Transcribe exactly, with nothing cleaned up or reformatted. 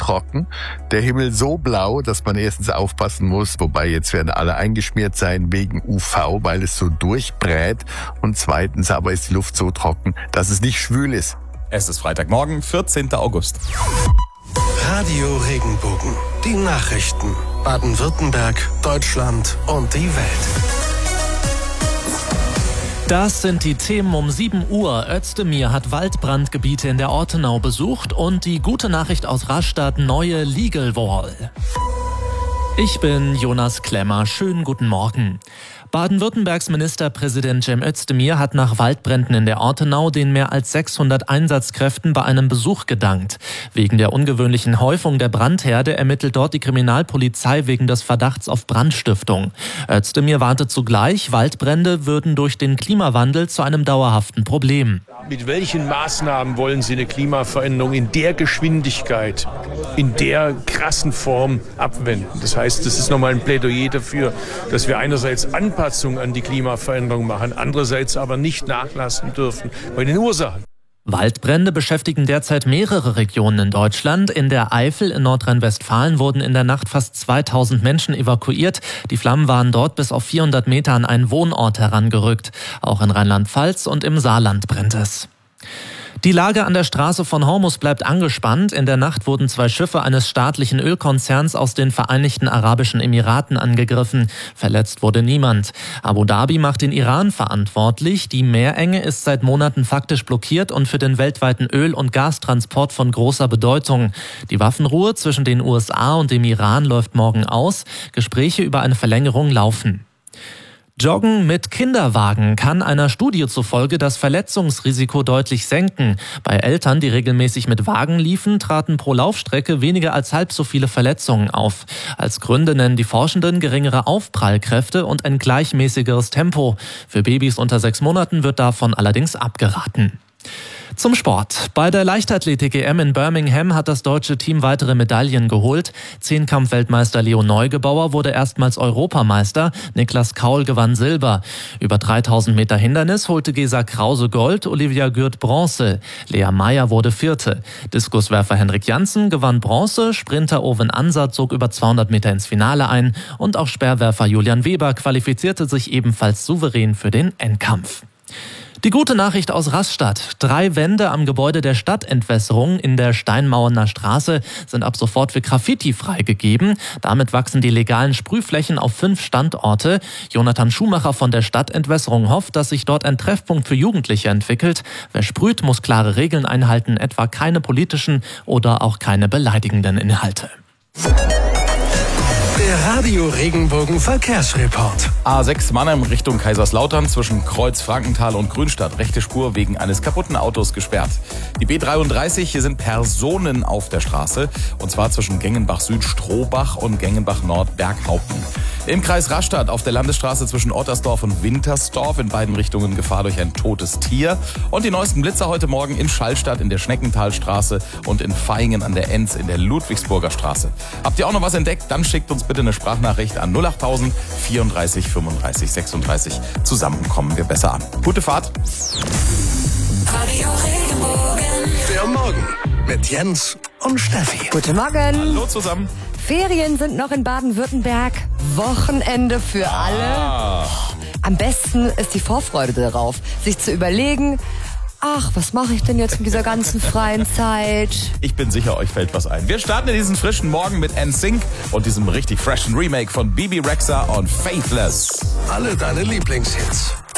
trocken, der Himmel so blau, dass man erstens aufpassen muss, wobei jetzt werden alle eingeschmiert sein wegen U V, weil es so durchbrät, und zweitens aber ist die Luft so trocken, dass es nicht schwül ist. Es ist Freitagmorgen, vierzehnten August. Radio Regenbogen, die Nachrichten, Baden-Württemberg, Deutschland und die Welt. Das sind die Themen um sieben Uhr. Özdemir hat Waldbrandgebiete in der Ortenau besucht und die gute Nachricht aus Rastatt, neue Legal Wall. Ich bin Jonas Klemmer. Schönen guten Morgen. Baden-Württembergs Ministerpräsident Cem Özdemir hat nach Waldbränden in der Ortenau den mehr als sechshundert Einsatzkräften bei einem Besuch gedankt. Wegen der ungewöhnlichen Häufung der Brandherde ermittelt dort die Kriminalpolizei wegen des Verdachts auf Brandstiftung. Özdemir warnte zugleich, Waldbrände würden durch den Klimawandel zu einem dauerhaften Problem. Mit welchen Maßnahmen wollen Sie eine Klimaveränderung in der Geschwindigkeit, in der krassen Form abwenden? Das heißt, das ist nochmal ein Plädoyer dafür, dass wir einerseits Anpassungen an die Klimaveränderung machen, andererseits aber nicht nachlassen dürfen bei den Ursachen. Waldbrände beschäftigen derzeit mehrere Regionen in Deutschland. In der Eifel in Nordrhein-Westfalen wurden in der Nacht fast zweitausend Menschen evakuiert. Die Flammen waren dort bis auf vierhundert Meter an einen Wohnort herangerückt. Auch in Rheinland-Pfalz und im Saarland brennt es. Die Lage an der Straße von Hormuz bleibt angespannt. In der Nacht wurden zwei Schiffe eines staatlichen Ölkonzerns aus den Vereinigten Arabischen Emiraten angegriffen. Verletzt wurde niemand. Abu Dhabi macht den Iran verantwortlich. Die Meerenge ist seit Monaten faktisch blockiert und für den weltweiten Öl- und Gastransport von großer Bedeutung. Die Waffenruhe zwischen den U S A und dem Iran läuft morgen aus. Gespräche über eine Verlängerung laufen. Joggen mit Kinderwagen kann einer Studie zufolge das Verletzungsrisiko deutlich senken. Bei Eltern, die regelmäßig mit Wagen liefen, traten pro Laufstrecke weniger als halb so viele Verletzungen auf. Als Gründe nennen die Forschenden geringere Aufprallkräfte und ein gleichmäßigeres Tempo. Für Babys unter sechs Monaten wird davon allerdings abgeraten. Zum Sport. Bei der Leichtathletik-E M in Birmingham hat das deutsche Team weitere Medaillen geholt. Zehnkampf-Weltmeister Leo Neugebauer wurde erstmals Europameister. Niklas Kaul gewann Silber. Über dreitausend Meter Hindernis holte Gesa Krause Gold, Olivia Gürt Bronze. Lea Meyer wurde Vierte. Diskuswerfer Henrik Janssen gewann Bronze. Sprinter Owen Ansa zog über zweihundert Meter ins Finale ein. Und auch Speerwerfer Julian Weber qualifizierte sich ebenfalls souverän für den Endkampf. Die gute Nachricht aus Rastatt. Drei Wände am Gebäude der Stadtentwässerung in der Steinmauerner Straße sind ab sofort für Graffiti freigegeben. Damit wachsen die legalen Sprühflächen auf fünf Standorte. Jonathan Schumacher von der Stadtentwässerung hofft, dass sich dort ein Treffpunkt für Jugendliche entwickelt. Wer sprüht, muss klare Regeln einhalten, etwa keine politischen oder auch keine beleidigenden Inhalte. Der Radio Regenbogen Verkehrsreport. A sechs Mannheim Richtung Kaiserslautern zwischen Kreuz Frankenthal und Grünstadt. Rechte Spur wegen eines kaputten Autos gesperrt. Die B dreiunddreißig, hier sind Personen auf der Straße. Und zwar zwischen Gengenbach Süd Strohbach und Gengenbach Nord Berghaupten. Im Kreis Rastatt auf der Landesstraße zwischen Ottersdorf und Wintersdorf in beiden Richtungen Gefahr durch ein totes Tier. Und die neuesten Blitzer heute Morgen in Schallstadt in der Schneckenthalstraße und in Vaihingen an der Enz in der Ludwigsburger Straße. Habt ihr auch noch was entdeckt? Dann schickt uns bitte eine Sprachnachricht an null acht tausend vierunddreißig fünfunddreißig sechsunddreißig. Zusammen kommen wir besser an. Gute Fahrt. Radio Regenbogen. Der Morgen mit Jens und Steffi. Guten Morgen. Hallo zusammen. Ferien sind noch in Baden-Württemberg. Wochenende für alle. Ah. Am besten ist die Vorfreude darauf, sich zu überlegen, ach, was mache ich denn jetzt mit dieser ganzen freien Zeit? Ich bin sicher, euch fällt was ein. Wir starten in diesen frischen Morgen mit N Sync und diesem richtig freshen Remake von Bebe Rexha und Faithless. Alle deine Lieblingshits.